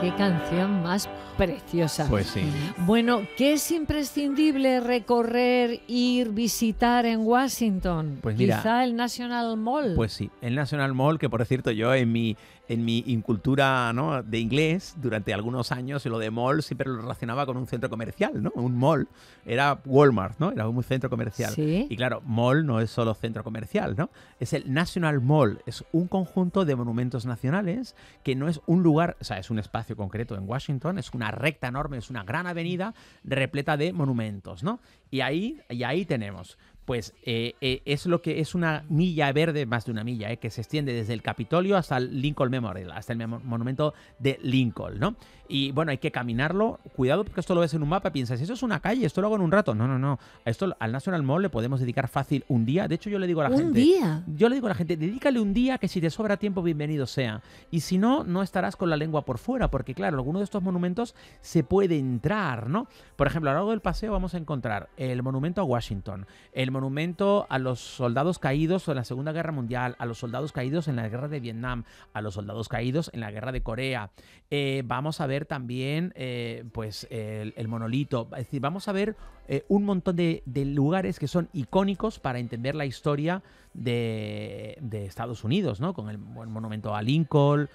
Qué canción más preciosa. Pues sí. Bueno, ¿qué es imprescindible recorrer, ir, visitar en Washington? Pues mira, quizá el National Mall. Pues sí, el National Mall, que por cierto yo en mi incultura, ¿no?, de inglés, durante algunos años, lo de mall siempre lo relacionaba con un centro comercial, ¿no? Un mall era Walmart, ¿no? Era un centro comercial. ¿Sí? Y claro, mall no es solo centro comercial, ¿no? Es el National Mall, es un conjunto de monumentos nacionales que no es un lugar, o sea, es un espacio concreto en Washington, es una recta enorme, es una gran avenida repleta de monumentos, ¿no? Y ahí tenemos... Pues es lo que es una milla verde, más de una milla, que se extiende desde el Capitolio hasta el Lincoln Memorial, hasta el monumento de Lincoln, ¿no? Y bueno, hay que caminarlo. Cuidado porque esto lo ves en un mapa y piensas, eso es una calle, esto lo hago en un rato. No. Esto al National Mall le podemos dedicar fácil un día. De hecho, yo le digo a la gente... ¿Un día? Yo le digo a la gente, dedícale un día, que si te sobra tiempo, bienvenido sea. Y si no, no estarás con la lengua por fuera, porque claro, alguno de estos monumentos se puede entrar, ¿no? Por ejemplo, a lo largo del paseo vamos a encontrar el monumento a Washington, el monumento a los soldados caídos en la Segunda Guerra Mundial, a los soldados caídos en la Guerra de Vietnam, a los soldados caídos en la Guerra de Corea. Vamos a ver también pues el monolito. Es decir, vamos a ver un montón de lugares que son icónicos para entender la historia de Estados Unidos, ¿no? Con el monumento a Lincoln,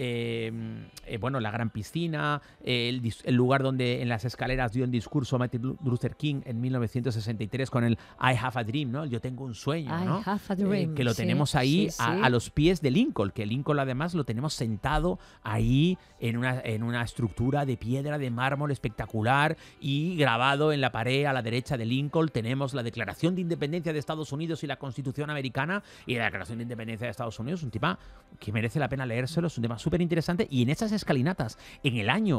bueno, la gran piscina, el lugar donde en las escaleras dio un discurso Martin Luther King en 1963 con el I have a dream, ¿no? Yo tengo un sueño, ¿no? I have a dream. Que lo tenemos ahí sí. a los pies de Lincoln, que Lincoln además lo tenemos sentado ahí en una estructura de piedra, de mármol espectacular, y grabado en la pared a la derecha de Lincoln tenemos la Declaración de Independencia de Estados Unidos y la Constitución Americana. Y la Declaración de Independencia de Estados Unidos es un tema que merece la pena leérselo, es un tema súper interesante. Y en esas escalinatas, en el año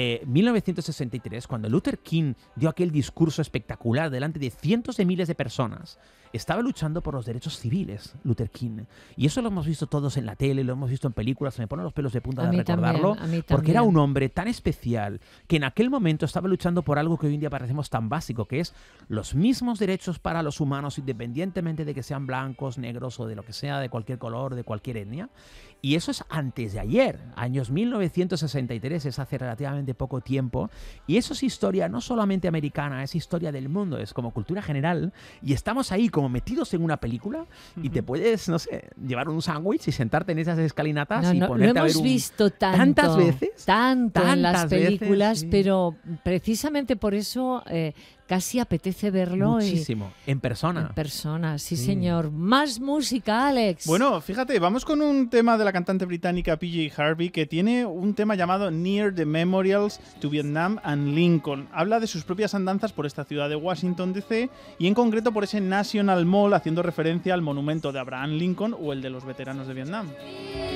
1963, cuando Luther King dio aquel discurso espectacular delante de cientos de miles de personas, estaba luchando por los derechos civiles, Luther King. Y eso lo hemos visto todos en la tele, lo hemos visto en películas, se me ponen los pelos de punta de recordarlo, porque era un hombre tan especial que en aquel momento estaba luchando por algo que hoy en día parecemos tan básico, que es los mismos derechos para los humanos, independientemente de que sean blancos, negros o de lo que sea, de cualquier color, de cualquier etnia. Y eso es antes de ayer, años 1963, es hace relativamente poco tiempo. Y eso es historia no solamente americana, es historia del mundo, es como cultura general. Y estamos ahí como metidos en una película y te puedes, no sé, llevar un sándwich y sentarte en esas escalinatas y ponerte a ver lo hemos visto tantas veces. Tanto en las películas, veces, sí. Pero precisamente por eso... casi apetece verlo. Muchísimo, en persona. En persona, sí, señor. Más música, Alex. Bueno, fíjate, vamos con un tema de la cantante británica PJ Harvey, que tiene un tema llamado Near the Memorials to Vietnam and Lincoln. Habla de sus propias andanzas por esta ciudad de Washington, D.C., y en concreto por ese National Mall, haciendo referencia al monumento de Abraham Lincoln o el de los veteranos de Vietnam.